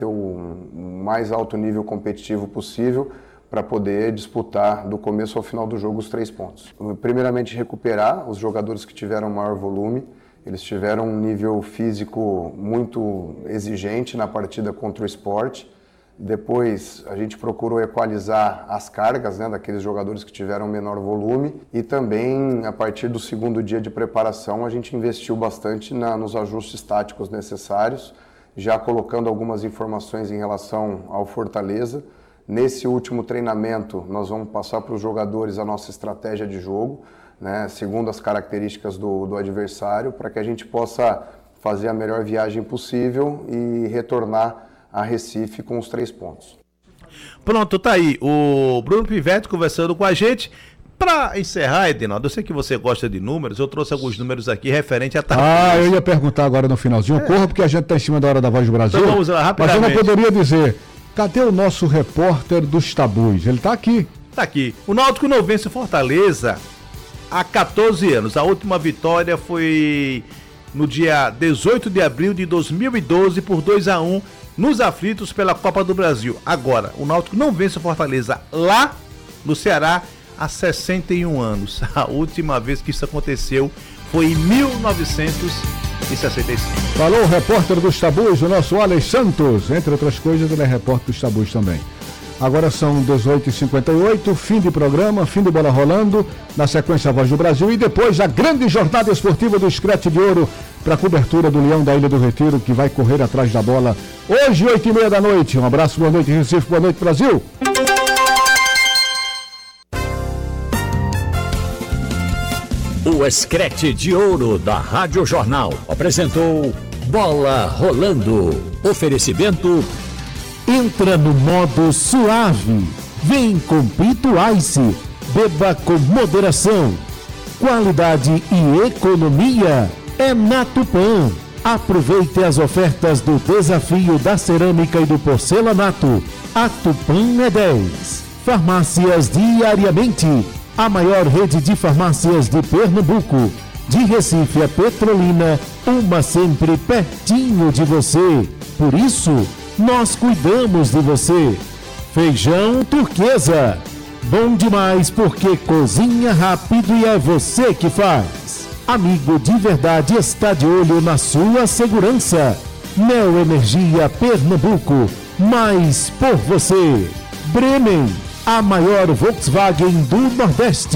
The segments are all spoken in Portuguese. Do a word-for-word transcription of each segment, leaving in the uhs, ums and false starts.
ter o mais alto nível competitivo possível para poder disputar do começo ao final do jogo os três pontos. Primeiramente, recuperar os jogadores que tiveram maior volume. Eles tiveram um nível físico muito exigente na partida contra o Sport. Depois, a gente procurou equalizar as cargas, né, daqueles jogadores que tiveram menor volume. E também, a partir do segundo dia de preparação, a gente investiu bastante na, nos ajustes táticos necessários, já colocando algumas informações em relação ao Fortaleza. Nesse último treinamento, nós vamos passar para os jogadores a nossa estratégia de jogo, né, segundo as características do, do adversário, para que a gente possa fazer a melhor viagem possível e retornar a Recife com os três pontos. Pronto, tá aí o Bruno Pivetti conversando com a gente. Para encerrar, Edinaldo, eu sei que você gosta de números, eu trouxe alguns números aqui referente a... Ah, eu ia perguntar agora no finalzinho, é. Corra, porque a gente está em cima da hora da Voz do Brasil, então vamos lá, rapidamente. Mas eu não poderia dizer, cadê o nosso repórter dos tabus? Ele está aqui. Está aqui. O Náutico não vence o Fortaleza há catorze anos. A última vitória foi no dia dezoito de abril de dois mil e doze por dois a um nos aflitos pela Copa do Brasil. Agora, o Náutico não vence o Fortaleza lá no Ceará há sessenta e um anos. A última vez que isso aconteceu foi em mil novecentos e sessenta e cinco. Falou o repórter dos tabus, o nosso Alex Santos. Entre outras coisas, ele é repórter dos tabus também. Agora são dezoito e cinquenta e oito, fim de programa, fim de bola rolando, na sequência a Voz do Brasil e depois a grande jornada esportiva do Scratch de Ouro para a cobertura do Leão da Ilha do Retiro, que vai correr atrás da bola hoje, oito e meia da noite. Um abraço, boa noite Recife, boa noite Brasil. O Scratch de Ouro da Rádio Jornal apresentou Bola Rolando. Oferecimento... Entra no modo suave. Vem com Pito Ice. Beba com moderação. Qualidade e economia é na Tupã. Aproveite as ofertas do desafio da cerâmica e do porcelanato. A Tupã é dez. Farmácias Diariamente. A maior rede de farmácias de Pernambuco. De Recife a Petrolina, uma sempre pertinho de você. Por isso, nós cuidamos de você. Feijão Turquesa. Bom demais porque cozinha rápido e é você que faz. Amigo de verdade está de olho na sua segurança. Neo Energia Pernambuco. Mais por você. Bremen, a maior Volkswagen do Nordeste.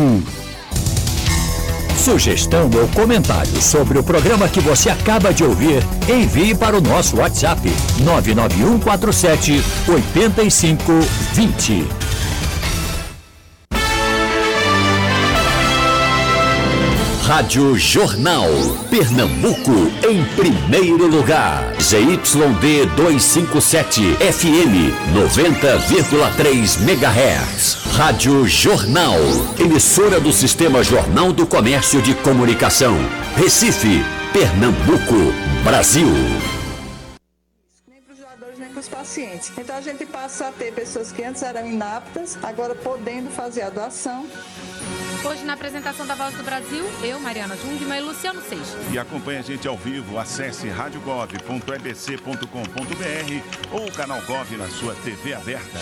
Sugestão ou comentário sobre o programa que você acaba de ouvir, envie para o nosso WhatsApp nove nove um quatro sete oito cinco dois zero. Rádio Jornal, Pernambuco, em primeiro lugar. Z Y D duzentos e cinquenta e sete, F M, noventa vírgula três megahertz. Rádio Jornal, emissora do Sistema Jornal do Comércio de Comunicação. Recife, Pernambuco, Brasil. Nem para os jogadores, nem para os pacientes. Então a gente passa a ter pessoas que antes eram inaptas, agora podendo fazer a doação. Hoje, na apresentação da Voz do Brasil, eu, Mariana Jungmann e Luciano Seixas. E acompanhe a gente ao vivo, acesse rádio gov ponto e b c ponto com ponto b r ou o canal Gov na sua T V aberta.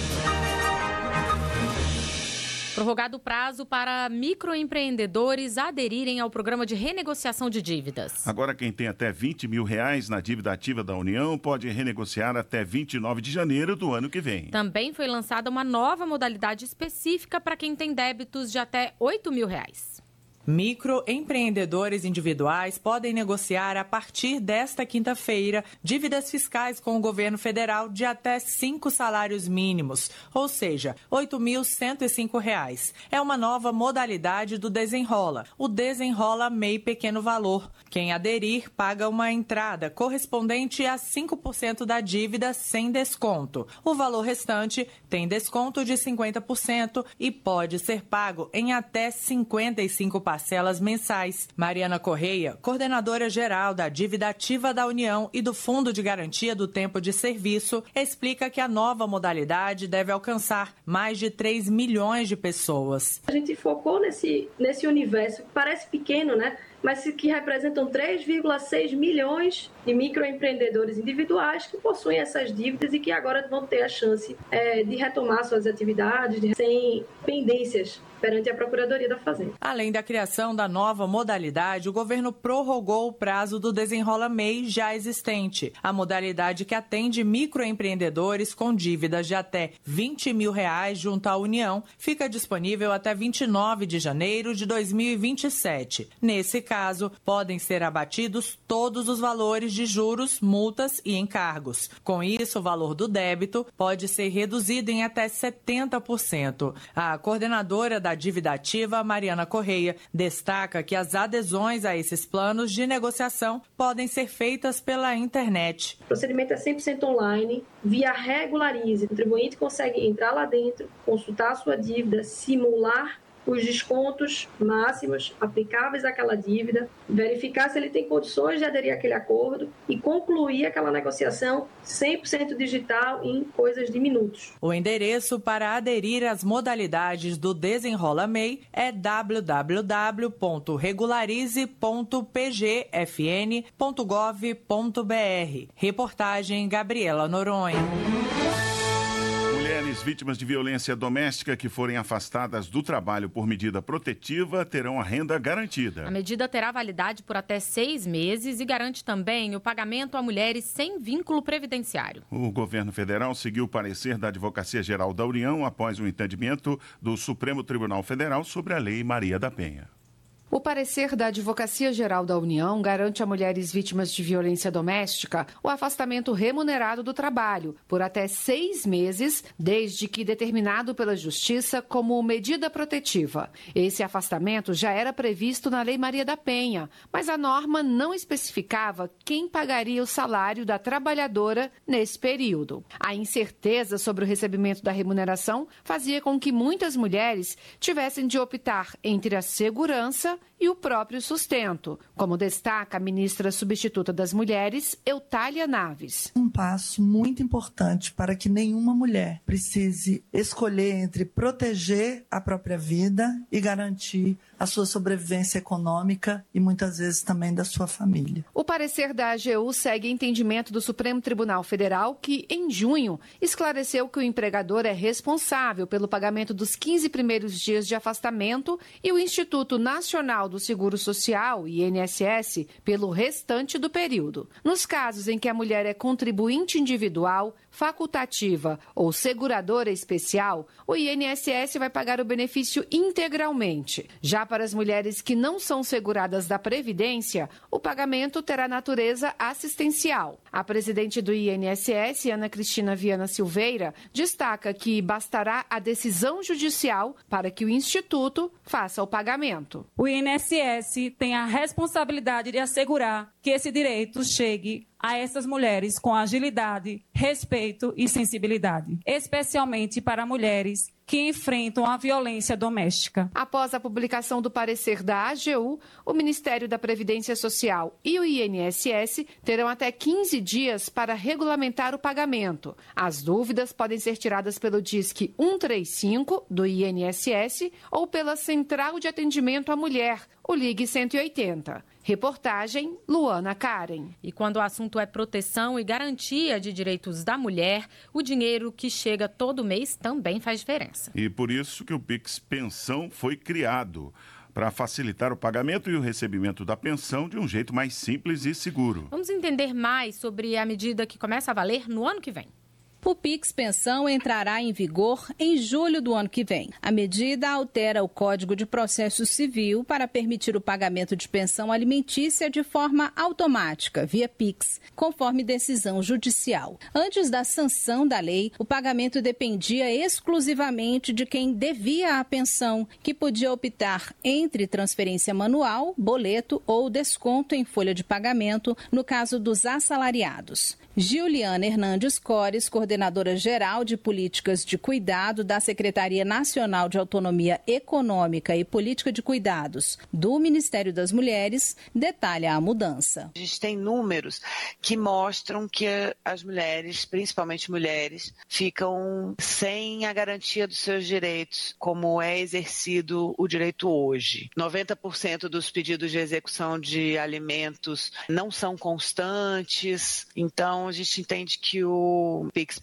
Prorrogado o prazo para microempreendedores aderirem ao programa de renegociação de dívidas. Agora, quem tem até vinte mil reais na dívida ativa da União pode renegociar até vinte e nove de janeiro do ano que vem. Também foi lançada uma nova modalidade específica para quem tem débitos de até oito mil reais. Microempreendedores individuais podem negociar a partir desta quinta-feira dívidas fiscais com o governo federal de até cinco salários mínimos, ou seja, oito mil cento e cinco reais. É uma nova modalidade do Desenrola, o Desenrola M E I Pequeno Valor. Quem aderir paga uma entrada correspondente a cinco por cento da dívida sem desconto. O valor restante tem desconto de cinquenta por cento e pode ser pago em até cinquenta e cinco parcelas. parcelas mensais. Mariana Correia, coordenadora geral da Dívida Ativa da União e do Fundo de Garantia do Tempo de Serviço, explica que a nova modalidade deve alcançar mais de três milhões de pessoas. A gente focou nesse, nesse universo que parece pequeno, né? mas que representam três vírgula seis milhões de microempreendedores individuais que possuem essas dívidas e que agora vão ter a chance é, de retomar suas atividades de, sem pendências perante a Procuradoria da Fazenda. Além da criação da nova modalidade, o governo prorrogou o prazo do Desenrola M E I já existente. A modalidade que atende microempreendedores com dívidas de até vinte mil reais junto à União fica disponível até vinte e nove de janeiro de dois mil e vinte e sete. Nesse caso, podem ser abatidos todos os valores de juros, multas e encargos. Com isso, o valor do débito pode ser reduzido em até setenta por cento. A coordenadora da Dívida Ativa, Mariana Correia, destaca que as adesões a esses planos de negociação podem ser feitas pela internet. O procedimento é cem por cento online, via Regularize. O contribuinte consegue entrar lá dentro, consultar a sua dívida, simular os descontos máximos aplicáveis àquela dívida, verificar se ele tem condições de aderir àquele acordo e concluir aquela negociação cem por cento digital em coisas de minutos. O endereço para aderir às modalidades do Desenrola M E I é w w w ponto regularize ponto p g f n ponto gov ponto b r. Reportagem Gabriela Noronha. Mulheres vítimas de violência doméstica que forem afastadas do trabalho por medida protetiva terão a renda garantida. A medida terá validade por até seis meses e garante também o pagamento a mulheres sem vínculo previdenciário. O governo federal seguiu o parecer da Advocacia Geral da União após o entendimento do Supremo Tribunal Federal sobre a Lei Maria da Penha. O parecer da Advocacia Geral da União garante a mulheres vítimas de violência doméstica o afastamento remunerado do trabalho por até seis meses, desde que determinado pela Justiça como medida protetiva. Esse afastamento já era previsto na Lei Maria da Penha, mas a norma não especificava quem pagaria o salário da trabalhadora nesse período. A incerteza sobre o recebimento da remuneração fazia com que muitas mulheres tivessem de optar entre a segurança e o próprio sustento, como destaca a ministra substituta das Mulheres, Eutália Naves. Um passo muito importante para que nenhuma mulher precise escolher entre proteger a própria vida e garantir a sua sobrevivência econômica e muitas vezes também da sua família. O parecer da A G U segue entendimento do Supremo Tribunal Federal que, em junho, esclareceu que o empregador é responsável pelo pagamento dos quinze primeiros dias de afastamento e o Instituto Nacional do Seguro Social, I N S S, pelo restante do período. Nos casos em que a mulher é contribuinte individual, facultativa ou seguradora especial, o I N S S vai pagar o benefício integralmente. Já para as mulheres que não são seguradas da Previdência, o pagamento terá natureza assistencial. A presidente do I N S S, Ana Cristina Viana Silveira, destaca que bastará a decisão judicial para que o Instituto faça o pagamento. O I N S S tem a responsabilidade de assegurar que esse direito chegue a essas mulheres com agilidade, respeito e sensibilidade, especialmente para mulheres que enfrentam a violência doméstica. Após a publicação do parecer da A G U, o Ministério da Previdência Social e o I N S S terão até quinze dias para regulamentar o pagamento. As dúvidas podem ser tiradas pelo Disque cento e trinta e cinco do I N S S ou pela Central de Atendimento à Mulher, o Ligue cento e oitenta. Reportagem Luana Karen. E quando o assunto é proteção e garantia de direitos da mulher, o dinheiro que chega todo mês também faz diferença. E por isso que o Pix Pensão foi criado, para facilitar o pagamento e o recebimento da pensão de um jeito mais simples e seguro. Vamos entender mais sobre a medida que começa a valer no ano que vem. O Pix Pensão entrará em vigor em julho do ano que vem. A medida altera o Código de Processo Civil para permitir o pagamento de pensão alimentícia de forma automática, via Pix, conforme decisão judicial. Antes da sanção da lei, o pagamento dependia exclusivamente de quem devia a pensão, que podia optar entre transferência manual, boleto ou desconto em folha de pagamento, no caso dos assalariados. Giuliana Hernandes Cores, coordenadora geral de políticas de cuidado da Secretaria Nacional de Autonomia Econômica e Política de Cuidados do Ministério das Mulheres, detalha a mudança. A gente tem números que mostram que as mulheres, principalmente mulheres, ficam sem a garantia dos seus direitos, como é exercido o direito hoje. noventa por cento dos pedidos de execução de alimentos não são constantes, então a gente entende que o Pix